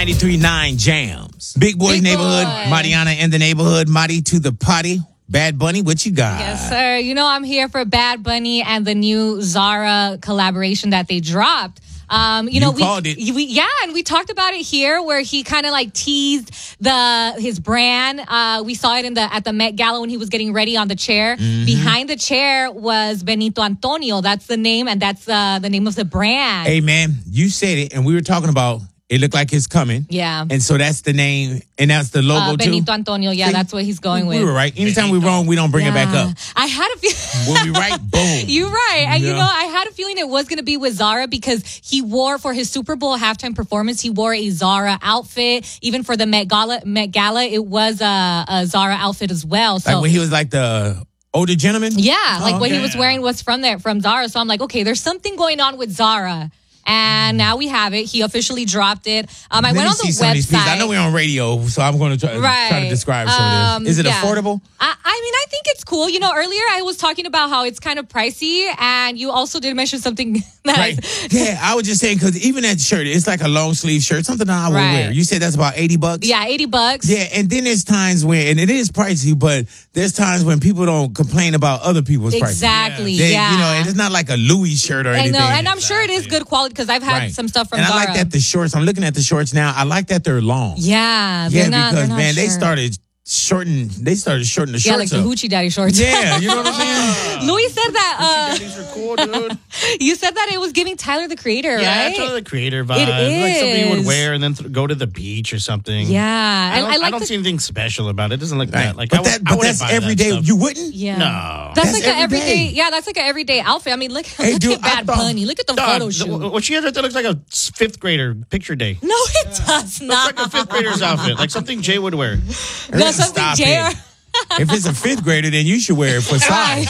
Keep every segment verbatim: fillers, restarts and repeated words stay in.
ninety-three point nine Jams. Big Boys Big Neighborhood. Boy. Mariana in the neighborhood. Marty to the potty. Bad Bunny, what you got? Yes, sir. You know I'm here for Bad Bunny and the new Zara collaboration that they dropped. Um, you, You know, we, called it. we, yeah, and we talked about it here where he kind of like teased the, his brand. Uh, we saw it in the, at the Met Gala when he was getting ready on the chair. Mm-hmm. Behind the chair was Benito Antonio. That's the name, and that's, uh, the name of the brand. Hey, man, you said it, and we were talking about it looked like it's coming. Yeah. And so that's the name, and that's the logo, Uh, too. Benito Antonio. Yeah, See, that's what he's going we with. were right. Anytime we're wrong, we don't bring it back Yeah. up. I had a feeling. When we right, boom. You're right. And you Yeah. know, I had a feeling it was going to be with Zara because he wore for his Super Bowl halftime performance, he wore a Zara outfit. Even for the Met Gala, Met Gala it was a, a Zara outfit as well. So Like when he was like the older gentleman? yeah, like Oh, what he okay. was wearing was from there, from Zara. So I'm like, okay, there's something going on with Zara. And now we have it. He officially dropped it. Um, I Let went me on see the some of these pieces. website. I know we're on radio, so I'm going to try, Right. try to describe some of Um, this. Is it yeah. affordable? I, I mean, I think it's cool. You know, earlier I was talking about how it's kind of pricey, and you also did mention something that Right. Yeah, I was just saying, because even that shirt, it's like a long sleeve shirt, something that I would Right. wear. You said that's about eighty bucks? yeah, eighty bucks. Yeah, and then there's times when, and it is pricey, but there's times when people don't complain about other people's prices. Exactly. They- Yeah. You know, and it's not like a Louis shirt or I anything. know, and I'm sure it is good quality because I've had Right. some stuff from and Zara. I like that the shorts, I'm looking at the shorts now, I like that they're long. Yeah, Yeah, they're not, because, they're not man, they short. started shorting, they started shorting the Yeah, shorts like the up. Hoochie Daddy shorts. Yeah, you know what I'm saying? Louis said that. Uh, Daddies are cool, dude. you said that it was giving Tyler the Creator, Yeah, right? it's all the creator vibe. It Like something you is. would wear and then th- go to the beach or something. Yeah, I don't, I, I like don't the, see anything special about it. It doesn't look Right. that. Like, but I, would- that, I but wouldn't that's buy every that day. stuff. You wouldn't? yeah. No. That's, That's like an every everyday. day. Yeah, that's like an everyday outfit. I mean, look, Hey, look dude, at I Bad thought- Bunny. Look at the Dog, photo the- shoot. what she has right there looks like a fifth grader picture day. No, it does It's not. like a fifth grader's outfit, like something Jay would wear. That's something Stop J R. it. If it's a fifth grader, then you should wear it for size.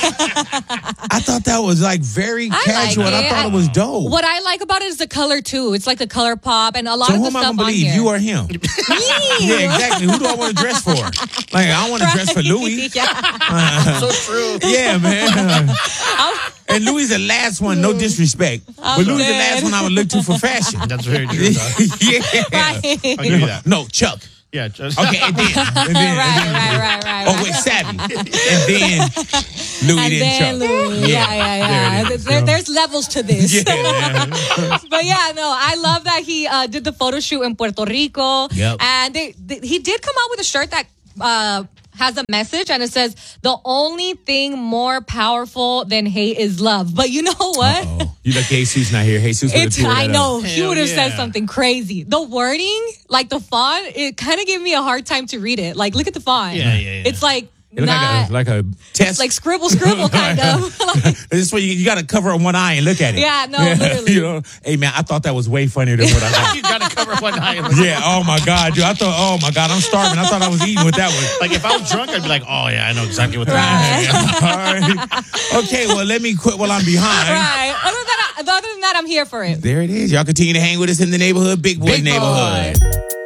I thought that was like very I casual. like and I it. thought it was dope. What I like about it is the color too. It's like the color pop and a lot so of who the am I stuff gonna on believe, here. you or him? Me. Yeah, exactly. Who do I want to dress for? Like, I want to dress for Louis. Yeah. So true. Yeah, man. And Louis the last one, no disrespect. I'm but Louis the dead. last one I would look to for fashion. That's very true, dog. Yeah. Right. I'll give you that. No, Chuck. Yeah. Just, Okay, and then. And then, right, and then right, right, right. Oh, right. wait, Savvy. And then Louis And then then Chuck. Louis. Yeah, yeah, yeah. There it is. There- there's levels to this. Yeah, man. But yeah, no, I love that he uh, did the photo shoot in Puerto Rico. Yep. And they, they, he did come out with a shirt that uh, has a message, and it says, the only thing more powerful than hate is love. But you know what? Oh, you like Jesus not here. Jesus would have It's, tore I that know. up. He Hell would have said yeah. something crazy. The wording, like the font, it kind of gave me a hard time to read it. Like, look at the font. Yeah, yeah, yeah. It's like, It looked not, like a, like a test. like scribble, scribble, kind of. Like, This way you, you got to cover up one eye and look at it. Yeah, no, literally. You know, hey man, I thought that was way funnier than what I thought. you gotta cover one eye. And Yeah. Oh my God, dude. I thought. Oh my God, I'm starving. I thought I was eating with that one. Like if I was drunk, I'd be like, oh yeah, I know exactly what that Right. is. All right. Okay. Well, let me quit while I'm behind. right. Other than, that, other than that, I'm here for it. There it is. Y'all continue to hang with us in the neighborhood, Big Boy Big Boy. neighborhood.